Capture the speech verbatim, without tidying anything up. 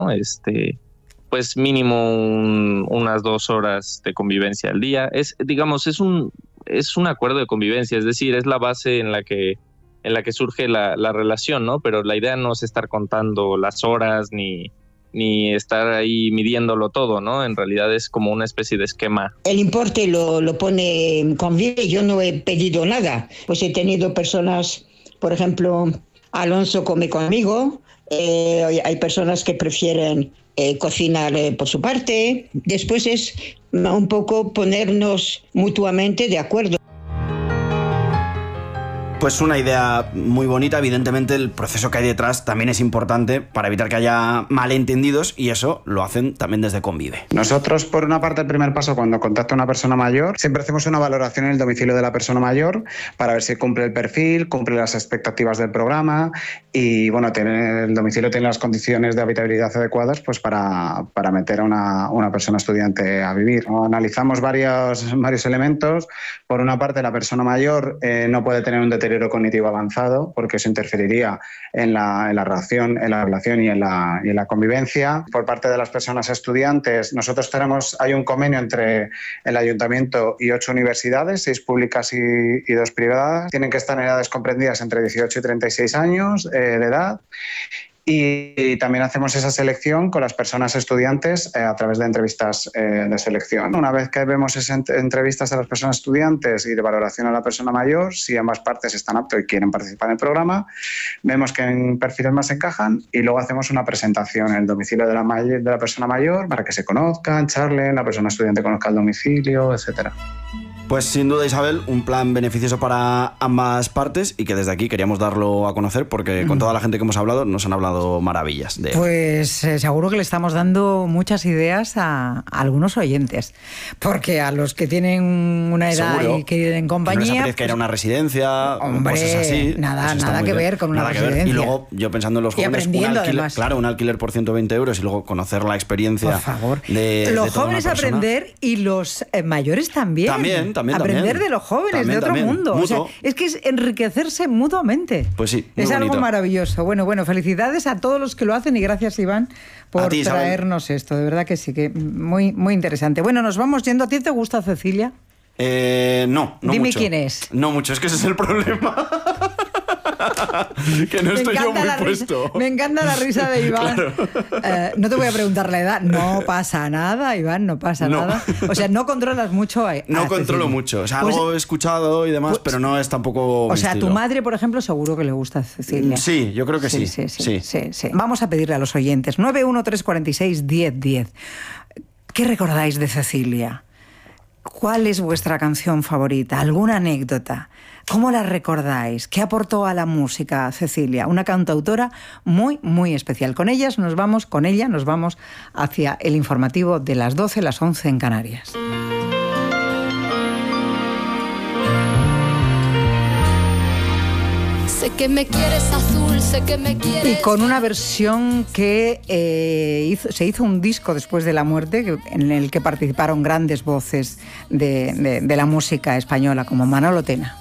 ¿no? Este, pues mínimo un, unas dos horas de convivencia al día. Es, digamos, es un, es un acuerdo de convivencia, es decir, es la base en la que, en la que surge la, la relación, ¿no? Pero la idea no es estar contando las horas ni, ni estar ahí midiéndolo todo, ¿no? En realidad es como una especie de esquema. El importe lo, lo pone Convive, yo no he pedido nada. Pues he tenido personas, por ejemplo, Alonso come conmigo, eh, hay personas que prefieren eh, cocinar eh, por su parte. Después es un poco ponernos mutuamente de acuerdo. Pues una idea muy bonita. Evidentemente el proceso que hay detrás también es importante para evitar que haya malentendidos, y eso lo hacen también desde Convive. Nosotros, por una parte, el primer paso cuando contacta a una persona mayor, siempre hacemos una valoración en el domicilio de la persona mayor para ver si cumple el perfil, cumple las expectativas del programa y, bueno, tiene, el domicilio tiene las condiciones de habitabilidad adecuadas pues para, para meter a una, una persona estudiante a vivir, ¿no? Analizamos varios, varios elementos. Por una parte, la persona mayor eh, no puede tener un deterioro cognitivo avanzado porque eso interferiría en la, en la relación, en la relación y, en la, y en la convivencia. Por parte de las personas estudiantes, nosotros tenemos, hay un convenio entre el ayuntamiento y ocho universidades, seis públicas y, y dos privadas. Tienen que estar en edades comprendidas entre dieciocho y treinta y seis años eh, de edad. Y, y también hacemos esa selección con las personas estudiantes eh, a través de entrevistas eh, de selección. Una vez que vemos esas ent- entrevistas a las personas estudiantes y de valoración a la persona mayor, si ambas partes están aptas y quieren participar en el programa, vemos que en perfiles más encajan y luego hacemos una presentación en el domicilio de la, may- de la persona mayor para que se conozcan, charlen, la persona estudiante conozca el domicilio, etcétera. Pues sin duda, Isabel, un plan beneficioso para ambas partes y que desde aquí queríamos darlo a conocer porque con toda la gente que hemos hablado nos han hablado maravillas de él. Pues eh, seguro que le estamos dando muchas ideas a, a algunos oyentes, porque a los que tienen una edad Seguro. y quieren en compañía... Que no les apetezca ir a una residencia, hombre, cosas así. nada, nada que ver con una nada residencia. Que ver. Y luego, yo pensando en los Y jóvenes, un aprendiendo, alquiler, además. claro, un alquiler por ciento veinte euros y luego conocer la experiencia. Por favor. De, los de toda jóvenes una persona. aprender y los eh, mayores también. También, también, Aprender también. de los jóvenes, También, de otro también. mundo. O sea, Mutuo. es que es enriquecerse mutuamente. Pues sí, muy es algo bonito. maravilloso. Bueno, bueno, felicidades a todos los que lo hacen y gracias, Iván, por A ti, Isabel. traernos esto. De verdad que sí, que muy, muy interesante. Bueno, nos vamos yendo. ¿A ti te gusta Cecilia? Eh, no, no Dime mucho. quién es. No mucho, es que ese es el problema. Que no Me estoy yo encanta muy la risa- puesto. Me encanta la risa de Iván. Claro. Eh, no te voy a preguntar la edad. No pasa nada, Iván, no pasa No. nada. O sea, no controlas mucho a, No a controlo Cecilia. mucho. O sea, Pues, algo he escuchado y demás, pues- pero no es tampoco o mi sea, a tu estilo. madre, por ejemplo, seguro que le gusta a Cecilia. Sí, yo creo que sí. Sí, sí, Sí. sí, sí. Vamos a pedirle a los oyentes. nueve uno tres cuatro seis, diez diez. ¿Qué recordáis de Cecilia? ¿Cuál es vuestra canción favorita? ¿Alguna anécdota? ¿Cómo la recordáis? ¿Qué aportó a la música Cecilia? Una cantautora muy, muy especial. Con ellas nos vamos, con ella nos vamos hacia el informativo de las doce, las once en Canarias. Sé que me quieres azul, sé que me quieres... Y con una versión que eh, hizo, se hizo un disco después de la muerte, que, en el que participaron grandes voces de, de, de la música española, como Manolo Tena.